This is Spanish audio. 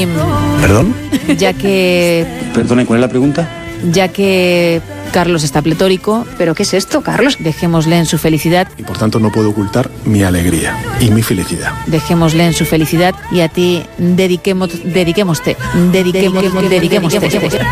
Y... ¿Perdón? Ya que... Perdone, ¿cuál es la pregunta? Ya que Carlos está pletórico... ¿Pero qué es esto, Carlos? Dejémosle en su felicidad. Y por tanto no puedo ocultar mi alegría y mi felicidad. Dejémosle en su felicidad y a ti dediquémoste.